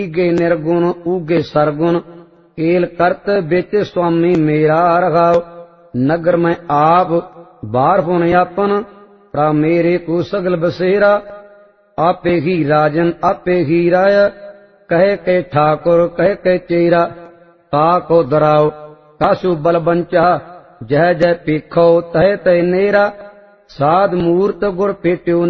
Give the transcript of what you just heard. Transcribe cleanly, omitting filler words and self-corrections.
ईगे निर्गुण ऊगे सरगुण, केल करत बिच स्वामी मेरा रघाव। नगर में आप बार पुन आपन, प्रा मेरे को सगल बसेरा। आपे ही राजन आपे ही राय, कहे के ठाकुर कहे के चेरा। का को दराव कासु बल बंचा, जय जय पीखो तह तय नेरा। साध मूर्त गुर पेट्यो